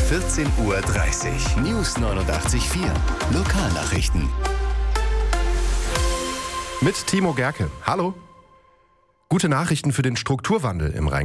14:30 Uhr. News 89.4. Lokalnachrichten. Mit Timo Gerke. Hallo. Gute Nachrichten für den Strukturwandel im Rhein.